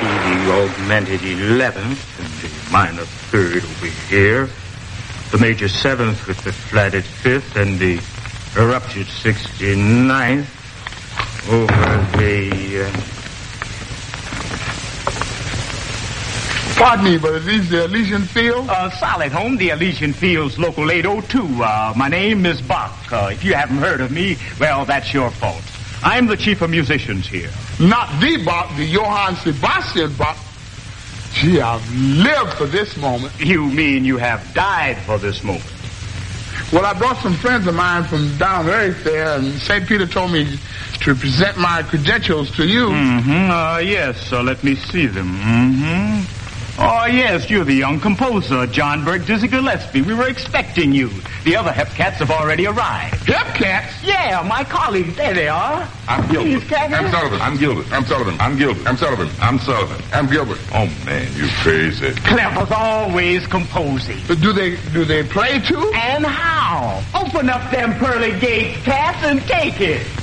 the augmented 11th and the minor 3rd over here. The major 7th with the flatted 5th and the erupted 69th over the... Pardon me, but are these the Elysian Fields? Solid home, the Elysian Fields, Local 802. My name is Bach. If you haven't heard of me, well, that's your fault. I'm the chief of musicians here. Not the Bach, the Johann Sebastian Bach. Gee, I've lived for this moment. You mean you have died for this moment? Well, I brought some friends of mine from down Earth there, and St. Peter told me to present my credentials to you. Yes, let me see them. Oh, yes, you're the young composer, John Burke Dizzy Gillespie. We were expecting you. The other Hepcats have already arrived. Hepcats? Yeah, my colleagues. There they are. I'm Gilbert. I'm Sullivan. I'm Gilbert. I'm Sullivan. I'm Gilbert. I'm Sullivan. I'm Sullivan. I'm Gilbert. Oh, man, you crazy. Clever's always composing. Do they play too? And how? Open up them pearly gates, cats, and take it.